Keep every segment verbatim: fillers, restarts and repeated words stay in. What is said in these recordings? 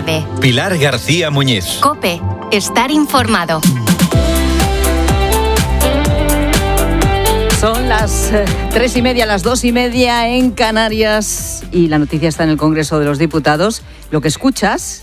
tarde. Pilar García Muñiz. COPE. Estar informado. Son las eh, tres y media, las dos y media en Canarias y la noticia está en el Congreso de los Diputados. Lo que escuchas,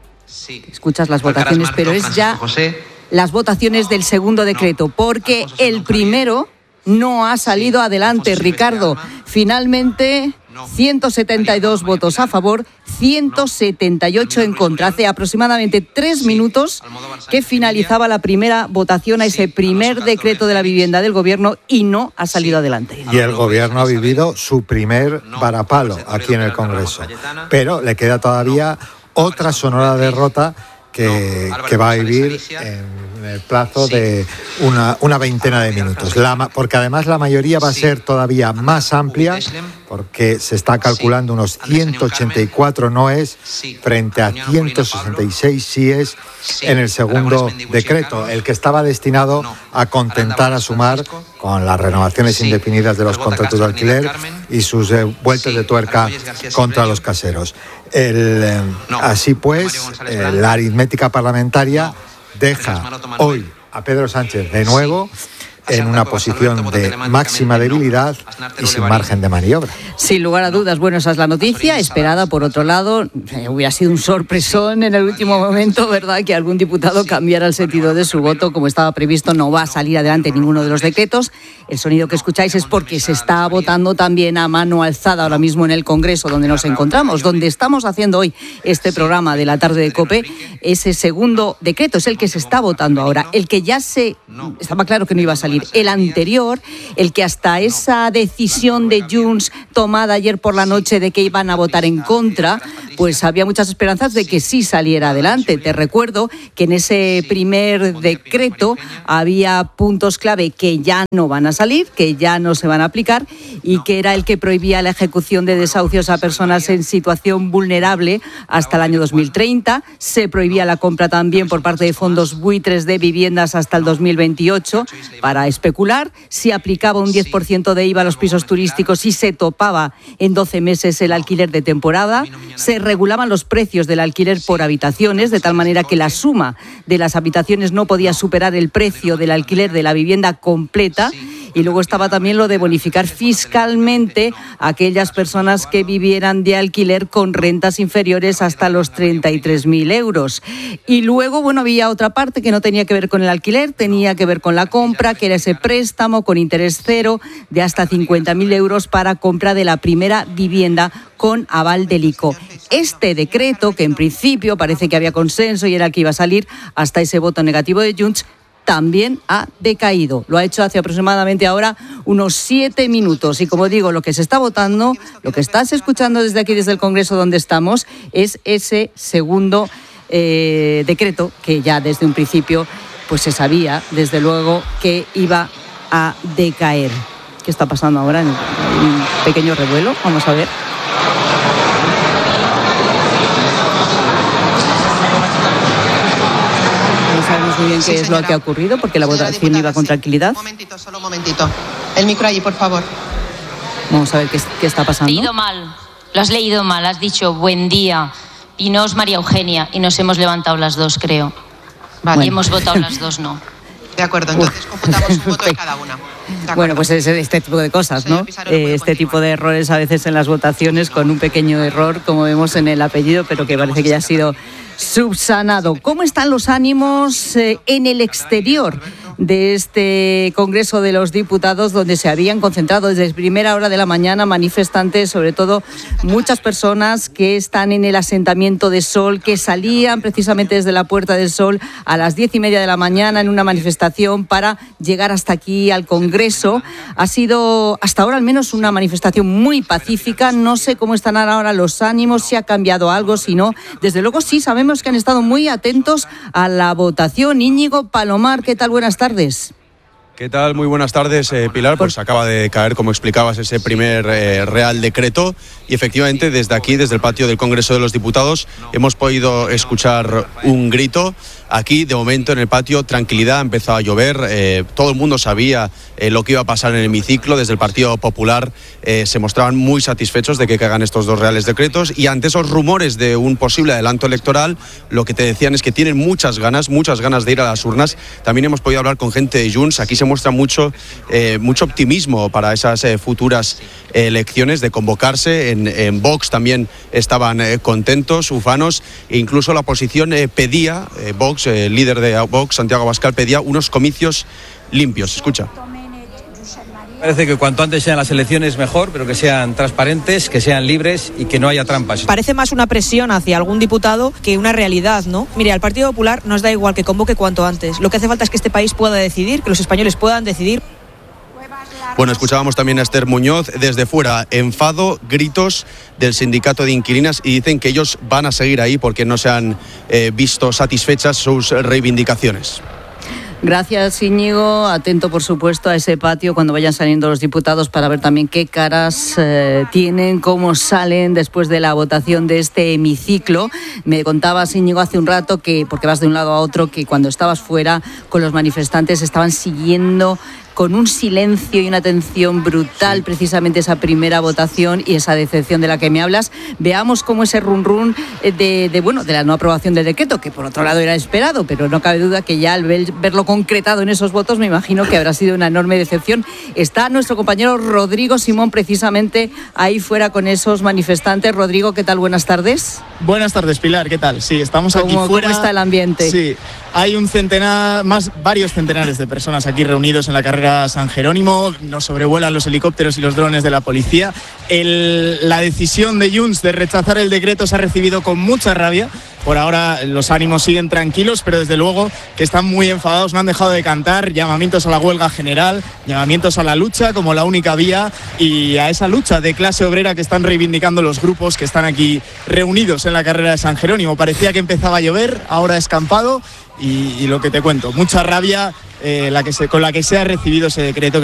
sí. escuchas las votaciones, pero es ya las votaciones del segundo decreto, porque el primero no ha salido adelante, Ricardo. Finalmente, ciento setenta y dos votos a favor, ciento setenta y ocho en contra. Hace aproximadamente tres minutos que finalizaba la primera votación a ese primer decreto de la vivienda del Gobierno y no ha salido adelante. Y el Gobierno ha vivido su primer varapalo aquí en el Congreso. Pero le queda todavía otra sonora derrota que, que va a vivir en el plazo de una, una veintena de minutos. La, porque además la mayoría va a ser todavía más amplia, porque se está calculando unos ciento ochenta y cuatro noes frente a ciento sesenta y seis síes en el segundo decreto, el que estaba destinado a contentar a Sumar con las renovaciones indefinidas de los contratos de alquiler y sus eh, vueltas de tuerca contra los caseros. El, eh, así pues, eh, la aritmética parlamentaria deja hoy a Pedro Sánchez de nuevo en una posición de máxima debilidad y sin margen de maniobra. Sin lugar a dudas, bueno, esa es la noticia, esperada por otro lado. Eh, hubiera sido un sorpresón en el último momento, ¿verdad?, que algún diputado cambiara el sentido de su voto. Como estaba previsto, no va a salir adelante ninguno de los decretos. El sonido que escucháis es porque se está votando también a mano alzada ahora mismo en el Congreso, donde nos encontramos, donde estamos haciendo hoy este programa de la tarde de COPE. Ese segundo decreto es el que se está votando ahora, el que ya se... Estaba claro que no iba a salir. El anterior, el que hasta esa decisión de Junts tomada ayer por la noche de que iban a votar en contra, pues había muchas esperanzas de que sí saliera adelante. Te recuerdo que en ese primer decreto había puntos clave que ya no van a salir, que ya no se van a aplicar, y que era el que prohibía la ejecución de desahucios a personas en situación vulnerable hasta el año dos mil treinta. Se prohibía la compra también por parte de fondos buitres de viviendas hasta el dos mil veintiocho para especular. Se aplicaba un diez por ciento de I V A a los pisos turísticos y se topaba en doce meses el alquiler de temporada. Se regulaban los precios del alquiler por habitaciones, de tal manera que la suma de las habitaciones no podía superar el precio del alquiler de la vivienda completa. Y luego estaba también lo de bonificar fiscalmente a aquellas personas que vivieran de alquiler con rentas inferiores hasta los treinta y tres mil euros. Y luego, bueno, había otra parte que no tenía que ver con el alquiler, tenía que ver con la compra, que era ese préstamo con interés cero de hasta cincuenta mil euros para compra de la primera vivienda con aval del I C O. Este decreto, que en principio parece que había consenso y era el que iba a salir hasta ese voto negativo de Junts, también ha decaído. Lo ha hecho hace aproximadamente ahora unos siete minutos. Y como digo, lo que se está votando, lo que estás escuchando desde aquí, desde el Congreso donde estamos, es ese segundo eh, decreto que ya desde un principio pues se sabía, desde luego, que iba a decaer. ¿Qué está pasando ahora? En un pequeño revuelo. Vamos a ver. Sabemos muy bien qué sí, es lo que ha ocurrido, porque la votación diputada, iba con sí. tranquilidad. Un momentito, solo un momentito. El micro allí, por favor. Vamos a ver qué, qué está pasando. Has leído mal, lo has leído mal, has dicho buen día, Pinos, María Eugenia, y nos hemos levantado las dos, creo. Vale. Y hemos votado las dos, no. De acuerdo, entonces computamos un voto de cada una. Bueno, pues es este tipo de cosas, ¿no? Eh, este tipo de errores a veces en las votaciones, con un pequeño error, como vemos en el apellido, pero que parece que ya ha sido subsanado. ¿Cómo están los ánimos eh, en el exterior de este Congreso de los Diputados, donde se habían concentrado desde primera hora de la mañana manifestantes, sobre todo muchas personas que están en el asentamiento de Sol, que salían precisamente desde la Puerta del Sol a las diez y media de la mañana en una manifestación para llegar hasta aquí al Congreso? Ha sido hasta ahora al menos una manifestación muy pacífica. No sé cómo están ahora los ánimos, si ha cambiado algo, si no. Desde luego sí sabemos que han estado muy atentos a la votación. Íñigo Palomar, ¿qué tal? Buenas tardes. ¿Qué tal? Muy buenas tardes, eh, Pilar. Pues acaba de caer, como explicabas, ese primer eh, Real Decreto y efectivamente desde aquí, desde el patio del Congreso de los Diputados, hemos podido escuchar un grito. Aquí, de momento, en el patio, tranquilidad, ha empezado a llover, eh, todo el mundo sabía eh, lo que iba a pasar en el hemiciclo. Desde el Partido Popular eh, se mostraban muy satisfechos de que caigan estos dos Reales Decretos y ante esos rumores de un posible adelanto electoral, lo que te decían es que tienen muchas ganas, muchas ganas de ir a las urnas. También hemos podido hablar con gente de Junts. Aquí se muestra mucho, eh, mucho optimismo para esas eh, futuras eh, elecciones, de convocarse. En, en Vox también estaban eh, contentos, ufanos, e incluso la oposición eh, pedía, eh, Vox, el eh, líder de Vox, Santiago Abascal, pedía unos comicios limpios. Escucha. Parece que cuanto antes sean las elecciones mejor, pero que sean transparentes, que sean libres y que no haya trampas. Parece más una presión hacia algún diputado que una realidad, ¿no? Mire, al Partido Popular nos da igual que convoque cuanto antes. Lo que hace falta es que este país pueda decidir, que los españoles puedan decidir. Bueno, escuchábamos también a Esther Muñoz desde fuera, enfado, gritos del sindicato de inquilinas y dicen que ellos van a seguir ahí porque no se han eh, visto satisfechas sus reivindicaciones. Gracias, Íñigo. Atento, por supuesto, a ese patio cuando vayan saliendo los diputados para ver también qué caras eh, tienen, cómo salen después de la votación de este hemiciclo. Me contabas, Íñigo, hace un rato, que porque vas de un lado a otro, que cuando estabas fuera con los manifestantes estaban siguiendo con un silencio y una atención brutal precisamente esa primera votación y esa decepción de la que me hablas. Veamos cómo ese run run de, de, bueno, de la no aprobación del decreto, que por otro lado era esperado, pero no cabe duda que ya al ver, verlo concretado en esos votos me imagino que habrá sido una enorme decepción. Está nuestro compañero Rodrigo Simón precisamente ahí fuera con esos manifestantes. Rodrigo, ¿qué tal? Buenas tardes. Buenas tardes, Pilar, ¿qué tal? Sí, estamos aquí ¿Cómo, fuera. ¿Cómo está el ambiente? Sí, hay un centenar, más varios centenares de personas aquí reunidos en la carrera San Jerónimo. Nos sobrevuelan los helicópteros y los drones de la policía. El, la decisión de Junts de rechazar el decreto se ha recibido con mucha rabia. Por ahora los ánimos siguen tranquilos, pero desde luego que están muy enfadados, no han dejado de cantar llamamientos a la huelga general, llamamientos a la lucha como la única vía y a esa lucha de clase obrera que están reivindicando los grupos que están aquí reunidos en la carrera de San Jerónimo. Parecía que empezaba a llover, ahora ha escampado y, y lo que te cuento, mucha rabia eh, la que se, con la que se ha recibido ese decreto.